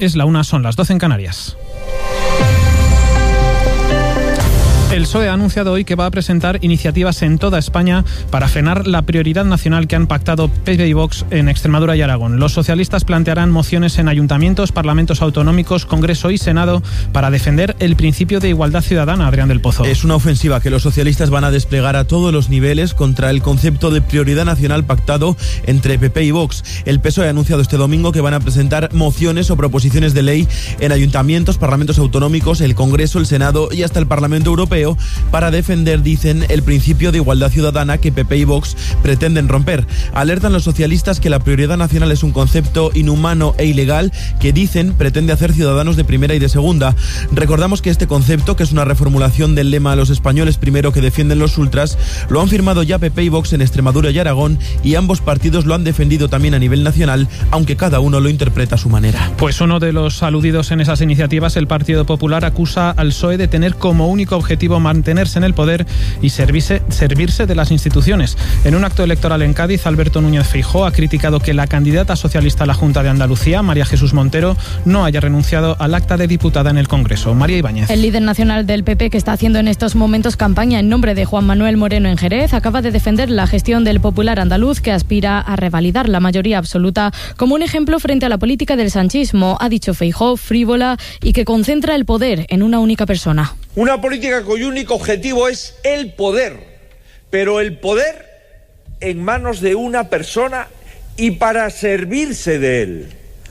Es la 1, son las 12 en Canarias. El PSOE ha anunciado hoy que va a presentar iniciativas en toda España para frenar la prioridad nacional que han pactado PP y Vox en Extremadura y Aragón. Los socialistas plantearán mociones en ayuntamientos, parlamentos autonómicos, Congreso y Senado para defender el principio de igualdad ciudadana. Adrián del Pozo. Es una ofensiva que los socialistas van a desplegar a todos los niveles contra el concepto de prioridad nacional pactado entre PP y Vox. El PSOE ha anunciado este domingo que van a presentar mociones o proposiciones de ley en ayuntamientos, parlamentos autonómicos, el Congreso, el Senado y hasta el Parlamento Europeo para defender, dicen, el principio de igualdad ciudadana que PP y Vox pretenden romper. Alertan los socialistas que la prioridad nacional es un concepto inhumano e ilegal que, dicen, pretende hacer ciudadanos de primera y de segunda. Recordamos que este concepto, que es una reformulación del lema "los españoles primero que defienden los ultras", lo han firmado ya PP y Vox en Extremadura y Aragón, y ambos partidos lo han defendido también a nivel nacional, aunque cada uno lo interpreta a su manera. Pues uno de los aludidos en esas iniciativas, el Partido Popular, acusa al PSOE de tener como único objetivo mantenerse en el poder y servirse de las instituciones. En un acto electoral en Cádiz, Alberto Núñez Feijóo ha criticado que la candidata socialista a la Junta de Andalucía, María Jesús Montero, no haya renunciado al acta de diputada en el Congreso. María Ibáñez. El líder nacional del PP, que está haciendo en estos momentos campaña en nombre de Juan Manuel Moreno en Jerez, acaba de defender la gestión del Popular andaluz, que aspira a revalidar la mayoría absoluta como un ejemplo frente a la política del sanchismo. Ha dicho Feijóo, frívola y que concentra el poder en una única persona. Una política cuyo único objetivo es el poder, pero el poder en manos de una persona y para servirse de él.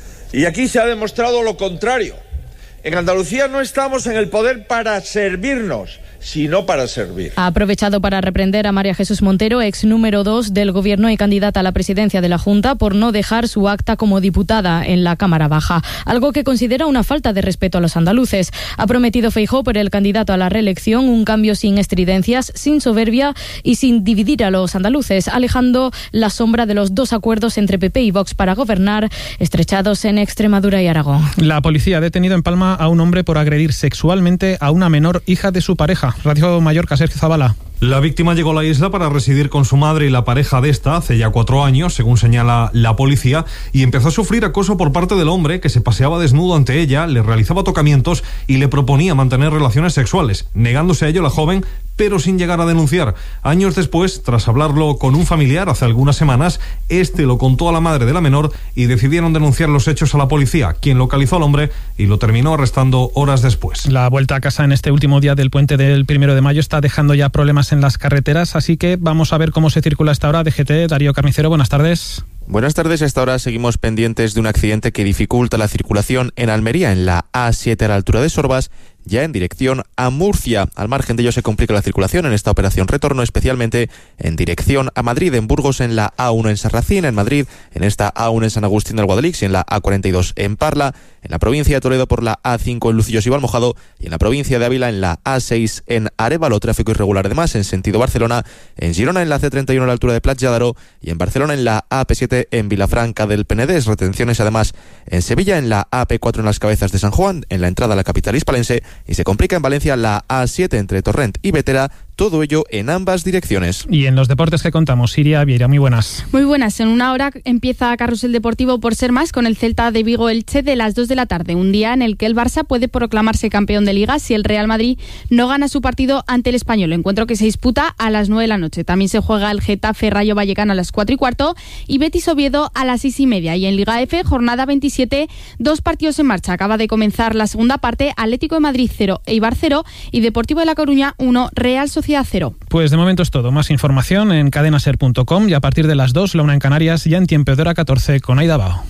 Y aquí se ha demostrado lo contrario. En Andalucía no estamos en el poder para servirnos, sino para servir. Ha aprovechado para reprender a María Jesús Montero, ex número 2 del Gobierno y candidata a la presidencia de la Junta, por no dejar su acta como diputada en la Cámara Baja, algo que considera una falta de respeto a los andaluces. Ha prometido Feijóo, por el candidato a la reelección, un cambio sin estridencias, sin soberbia y sin dividir a los andaluces, alejando la sombra de los dos acuerdos entre PP y Vox para gobernar, estrechados en Extremadura y Aragón. La policía ha detenido en Palma a un hombre por agredir sexualmente a una menor hija de su pareja. Radio Mallorca, Sergio Zavala. La víctima llegó a la isla para residir con su madre y la pareja de esta hace ya 4 años, según señala la policía, y empezó a sufrir acoso por parte del hombre, que se paseaba desnudo ante ella, le realizaba tocamientos y le proponía mantener relaciones sexuales, negándose a ello la joven, pero sin llegar a denunciar. Años después, tras hablarlo con un familiar hace algunas semanas, este lo contó a la madre de la menor y decidieron denunciar los hechos a la policía, quien localizó al hombre y lo terminó arrestando horas después. La vuelta a casa en este último día del puente del 1 de mayo está dejando ya problemas en las carreteras, así que vamos a ver cómo se circula esta hora. DGT, Darío Carnicero, buenas tardes. Buenas tardes. A esta hora seguimos pendientes de un accidente que dificulta la circulación en Almería, en la A7 a la altura de Sorbas, ya en dirección a Murcia. Al margen de ello se complica la circulación en esta operación retorno, especialmente en dirección a Madrid, en Burgos, en la A1 en Sarracín, en Madrid, en esta A1 en San Agustín del Guadalix y en la A42 en Parla, en la provincia de Toledo por la A5 en Lucillos y Valmojado y en la provincia de Ávila en la A6 en Arévalo. Tráfico irregular además en sentido Barcelona, en Girona en la C31 a la altura de Plat d'Aro y en Barcelona en la AP7 en Vilafranca del Penedès. Retenciones además en Sevilla en la AP4 en las Cabezas de San Juan, en la entrada a la capital hispalense, y se complica en Valencia la A7 entre Torrent y Vetera, todo ello en ambas direcciones. Y en los deportes que contamos, Siria Vieira, muy buenas. Muy buenas. En una hora empieza Carrusel Deportivo por ser más con el Celta de Vigo Elche de las 2 de la tarde, un día en el que el Barça puede proclamarse campeón de Liga si el Real Madrid no gana su partido ante el Español, encuentro que se disputa a las 9 de la noche. También se juega el Getafe Rayo Vallecano a las 4:15 y Betis Oviedo a las 6:30. Y en Liga F, jornada 27, 2 partidos en marcha. Acaba de comenzar la segunda parte, Atlético de Madrid 0, Eibar 0 y Deportivo de La Coruña 1, Real Sociedad 0. Pues de momento es todo. Más información en cadenaser.com y a partir de las 2, la 1 en Canarias, ya en tiempo de hora 14 con Aida Bao.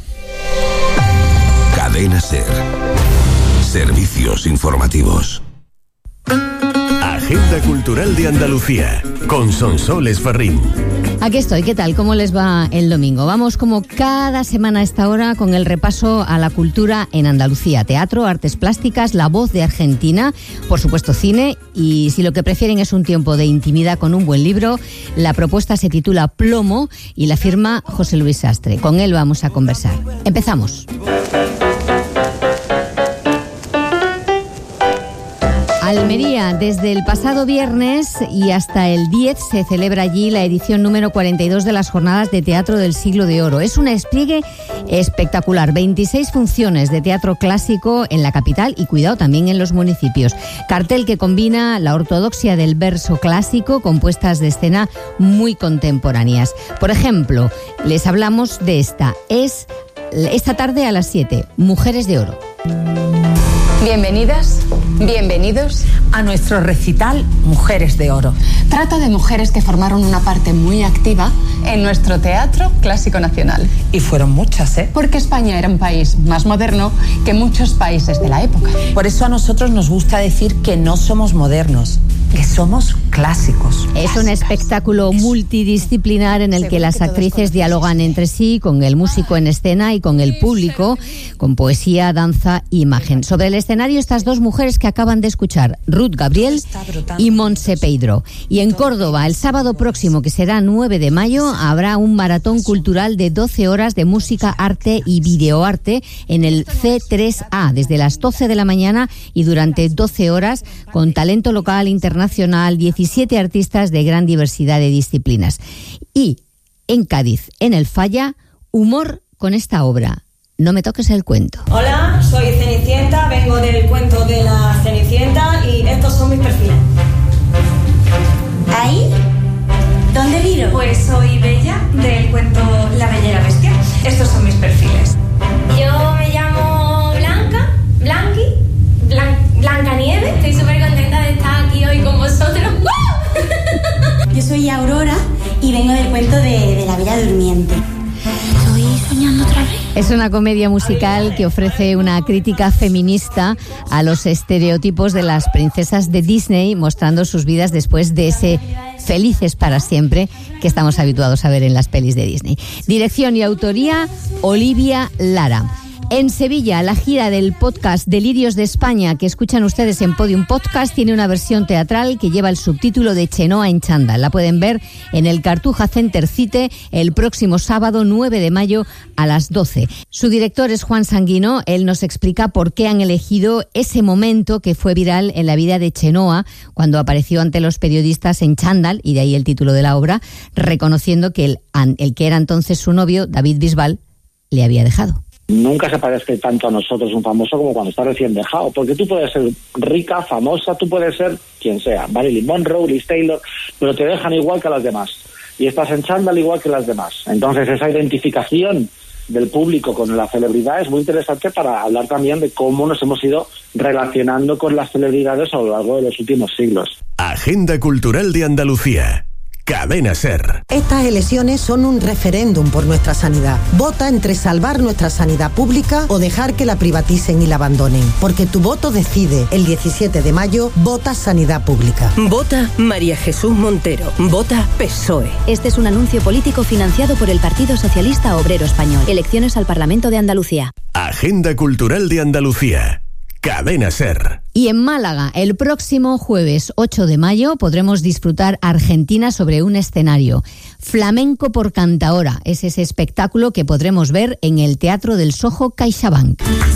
Cadena Ser. Servicios informativos. Agenda Cultural de Andalucía, con Sonsoles Ferrín. Aquí estoy, ¿qué tal? ¿Cómo les va el domingo? Vamos como cada semana a esta hora con el repaso a la cultura en Andalucía. Teatro, artes plásticas, La Voz de Argentina, por supuesto cine, y si lo que prefieren es un tiempo de intimidad con un buen libro, la propuesta se titula Plomo y la firma José Luis Sastre. Con él vamos a conversar. Empezamos. Almería, desde el pasado viernes y hasta el 10 se celebra allí la edición número 42 de las Jornadas de Teatro del Siglo de Oro. Es un despliegue espectacular, 26 funciones de teatro clásico en la capital y, cuidado, también en los municipios. Cartel que combina la ortodoxia del verso clásico con puestas de escena muy contemporáneas. Por ejemplo, les hablamos de esta tarde a las 7, Mujeres de Oro. Bienvenidas, bienvenidos a nuestro recital Mujeres de Oro. Trata de mujeres que formaron una parte muy activa en nuestro teatro clásico nacional. Y fueron muchas, ¿eh? Porque España era un país más moderno que muchos países de la época. Por eso a nosotros nos gusta decir que no somos modernos, que somos clásicos. Es un espectáculo multidisciplinar en el que las actrices dialogan entre sí, con el músico en escena y con el público, con poesía, danza e imagen. Sobre el escenario, estas dos mujeres que acaban de escuchar, Ruth Gabriel y Montse Peidro. Y en Córdoba, el sábado próximo, que será 9 de mayo, habrá un maratón cultural de 12 horas de música, arte y videoarte en el C3A, desde las 12 de la mañana y durante 12 horas, con talento local, internacional, 17 artistas de gran diversidad de disciplinas. Y en Cádiz, en el Falla, humor con esta obra, No me toques el cuento. Hola, soy Cenicienta, vengo del cuento de la Cenicienta y estos son mis perfiles. ¿Ahí? ¿Dónde miro? Pues soy Bella, del cuento La Bella y la Bestia. Estos son mis perfiles. Yo me llamo Blancanieves. Estoy súper contenta de estar aquí hoy con vosotros. Yo soy Aurora y vengo del cuento de La Bella Durmiente. ¿Estoy soñando otra vez? Es una comedia musical que ofrece una crítica feminista a los estereotipos de las princesas de Disney, mostrando sus vidas después de ese felices para siempre que estamos habituados a ver en las pelis de Disney. Dirección y autoría, Olivia Lara. En Sevilla, la gira del podcast Delirios de España, que escuchan ustedes en Podium Podcast, tiene una versión teatral que lleva el subtítulo de Chenoa en chándal. La pueden ver en el Cartuja Center Cite el próximo sábado 9 de mayo a las 12. Su director es Juan Sanguino. Él nos explica por qué han elegido ese momento que fue viral en la vida de Chenoa, cuando apareció ante los periodistas en chándal, y de ahí el título de la obra, reconociendo que el que era entonces su novio, David Bisbal, le había dejado. Nunca se parece tanto a nosotros un famoso como cuando está recién dejado, porque tú puedes ser rica, famosa, tú puedes ser quien sea, Marilyn Monroe, Liz Taylor, pero te dejan igual que a las demás, y estás en chándal igual que las demás. Entonces esa identificación del público con la celebridad es muy interesante para hablar también de cómo nos hemos ido relacionando con las celebridades a lo largo de los últimos siglos. Agenda Cultural de Andalucía. Cadena SER. Estas elecciones son un referéndum por nuestra sanidad. Vota entre salvar nuestra sanidad pública o dejar que la privaticen y la abandonen. Porque tu voto decide. El 17 de mayo, vota Sanidad Pública. Vota María Jesús Montero. Vota PSOE. Este es un anuncio político financiado por el Partido Socialista Obrero Español. Elecciones al Parlamento de Andalucía. Agenda Cultural de Andalucía. Cadena SER. Y en Málaga, el próximo jueves 8 de mayo podremos disfrutar Argentina sobre un escenario. Flamenco por Cantaora es ese espectáculo que podremos ver en el Teatro del Soho CaixaBank.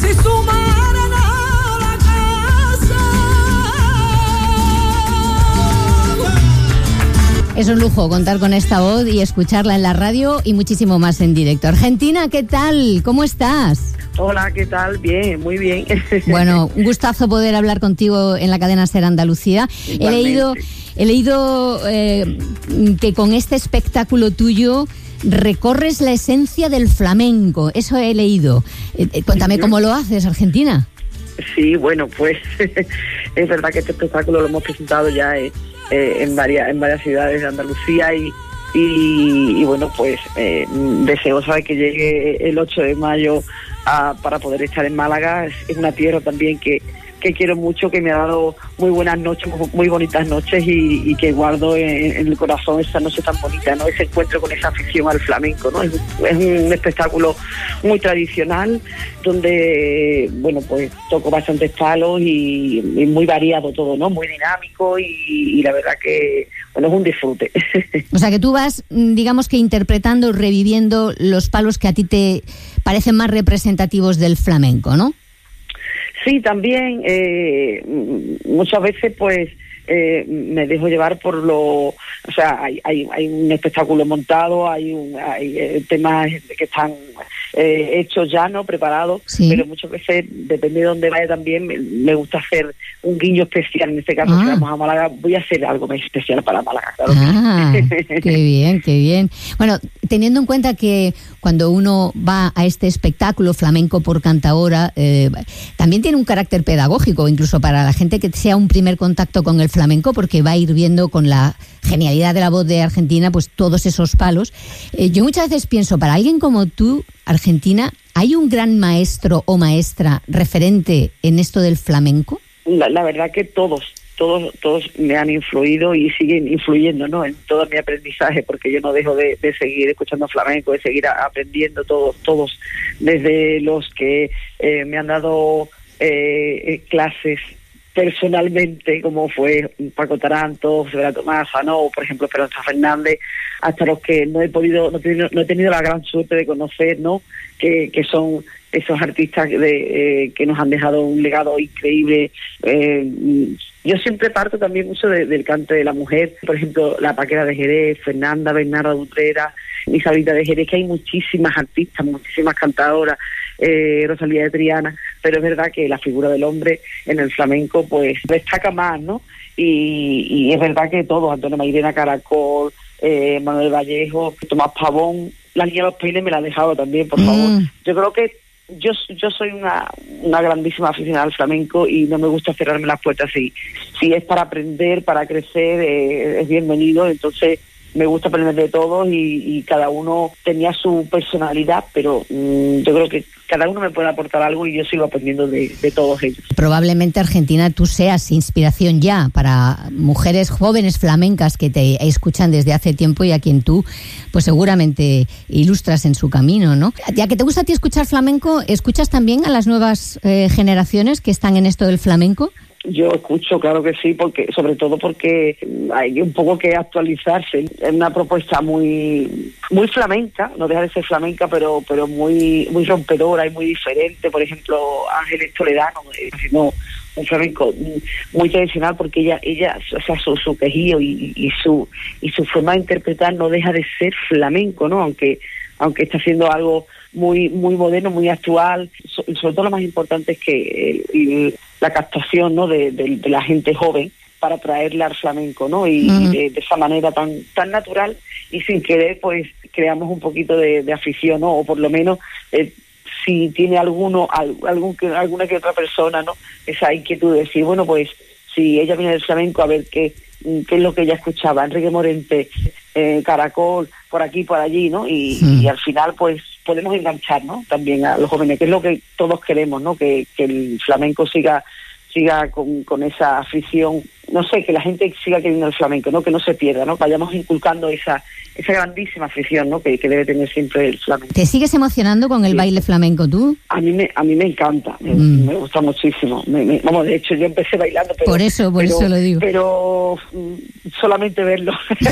Es un lujo contar con esta voz y escucharla en la radio y muchísimo más en directo. Argentina, ¿qué tal? ¿Cómo estás? Hola, ¿qué tal? Bien, muy bien. Bueno, un gustazo poder hablar contigo en la cadena SER Andalucía. Igualmente. He leído que con este espectáculo tuyo recorres la esencia del flamenco. Eso he leído. Cuéntame cómo lo haces, Argentina. Sí, bueno, pues es verdad que este espectáculo lo hemos presentado ya en varias ciudades de Andalucía y bueno, pues deseosa de que llegue el 8 de mayo para poder estar en Málaga. Es una tierra también que quiero mucho, que me ha dado muy buenas noches, muy bonitas noches y que guardo en el corazón esa noche tan bonita, ¿no? Ese encuentro con esa afición al flamenco, ¿no? Es un espectáculo muy tradicional donde, bueno, pues toco bastantes palos y muy variado todo, ¿no? Muy dinámico y la verdad que, bueno, es un disfrute. O sea que tú vas, digamos que interpretando, reviviendo los palos que a ti te parecen más representativos del flamenco, ¿no? Sí, también muchas veces pues me dejo llevar por o sea, hay un espectáculo montado, hay temas que están hechos ya, ¿no? Preparados, sí. Pero muchas veces, depende de dónde vaya también, me gusta hacer un guiño especial. En este caso, si vamos a Málaga, voy a hacer algo más especial para Málaga, claro. Qué bien, qué bien. Bueno, teniendo en cuenta que cuando uno va a este espectáculo flamenco por Cantaora, también tiene un carácter pedagógico, incluso para la gente que sea un primer contacto con el flamenco, porque va a ir viendo con la genialidad de la voz de Argentina, pues todos esos palos. Yo muchas veces pienso, para alguien como tú, Argentina, ¿hay un gran maestro o maestra referente en esto del flamenco? La verdad que todos me han influido y siguen influyendo, ¿no? En todo mi aprendizaje, porque yo no dejo de seguir escuchando flamenco, de seguir aprendiendo todos, desde los que me han dado clases personalmente, como fue Paco Taranto, José Vera Tomasa, ¿no? O por ejemplo Esperanza Fernández, hasta los que no he tenido la gran suerte de conocer, ¿no? Que son esos artistas que nos han dejado un legado increíble. Yo siempre parto también mucho del cante de la mujer, por ejemplo, la Paquera de Jerez, Fernanda Bernarda Utrera, Isabelita de Jerez, que hay muchísimas artistas, muchísimas cantadoras, Rosalía de Triana, pero es verdad que la figura del hombre en el flamenco pues destaca más, ¿no? Y es verdad que todos, Antonio Mairena, Caracol, Manuel Vallejo, Tomás Pavón, la Niña de los Peines me la ha dejado también, por favor. Yo creo que yo soy una grandísima aficionada al flamenco y no me gusta cerrarme las puertas. Si es para aprender, para crecer, es bienvenido. Entonces me gusta aprender de todos y cada uno tenía su personalidad, pero yo creo que cada uno me puede aportar algo y yo sigo aprendiendo de todos ellos. Probablemente, Argentina, tú seas inspiración ya para mujeres jóvenes flamencas que te escuchan desde hace tiempo y a quien tú pues seguramente ilustras en su camino, ¿no? Ya que te gusta a ti escuchar flamenco, ¿escuchas también a las nuevas generaciones que están en esto del flamenco? Yo escucho, claro que sí, sobre todo porque hay un poco que actualizarse. Es una propuesta muy flamenca, no deja de ser flamenca, pero muy rompedora y muy diferente. Por ejemplo, Ángeles Toledano, haciendo un flamenco muy tradicional, porque ella, o sea, su quejío y su forma de interpretar no deja de ser flamenco, ¿no? Aunque está haciendo algo muy moderno, muy actual. Sobre todo lo más importante es que la captación, ¿no? de la gente joven para traerla al flamenco, ¿no? Y de esa manera tan natural y sin querer, pues creamos un poquito de afición, ¿no? O por lo menos si tiene alguna que otra persona, ¿no? Esa inquietud de decir, bueno, pues si ella viene del flamenco, a ver qué es lo que ella escuchaba, Enrique Morente, Caracol, por aquí, por allí, ¿no? Y al final, pues, podemos enganchar, ¿no? También a los jóvenes, que es lo que todos queremos, ¿no? Que el flamenco siga con esa afición, no sé, que la gente siga queriendo el flamenco, ¿no? Que no se pierda, ¿no? Vayamos inculcando esa grandísima afición, ¿no? Que debe tener siempre el flamenco. ¿Te sigues emocionando con el baile flamenco tú? A mí me encanta, me gusta muchísimo. Vamos, de hecho, yo empecé bailando, pero... Por eso lo digo. Pero solamente verlo.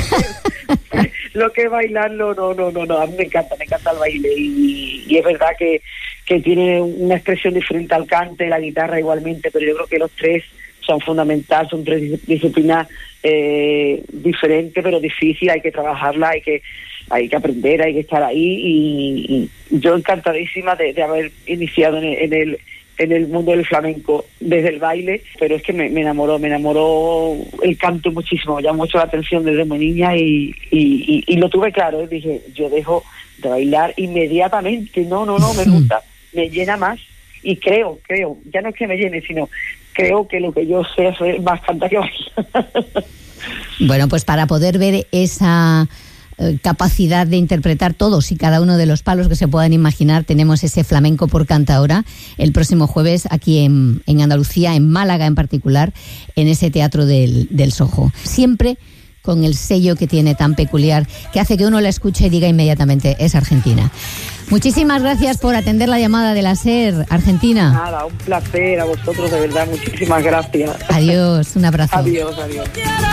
Lo que es bailarlo, no. A mí me encanta el baile y es verdad que tiene una expresión diferente al cante, la guitarra igualmente, pero yo creo que los tres son fundamentales, son tres disciplinas diferentes, pero difíciles, hay que trabajarla, hay que aprender, hay que estar ahí y yo encantadísima de haber iniciado en el mundo del flamenco desde el baile, pero es que me enamoró el canto muchísimo, llamó mucho la atención desde muy niña y lo tuve claro, dije, yo dejo de bailar inmediatamente, no, me gusta, me llena más y creo, ya no es que me llene, sino creo que lo que yo sé hacer más cantar que bailar. Bueno, pues para poder ver esa capacidad de interpretar todos y cada uno de los palos que se puedan imaginar, tenemos ese flamenco por Cantaora el próximo jueves aquí en Andalucía, en Málaga en particular, en ese teatro del Sojo. Siempre con el sello que tiene tan peculiar, que hace que uno la escuche y diga inmediatamente, es Argentina. Muchísimas gracias por atender la llamada de la SER, Argentina. Nada, un placer a vosotros, de verdad, muchísimas gracias. Adiós, un abrazo. Adiós.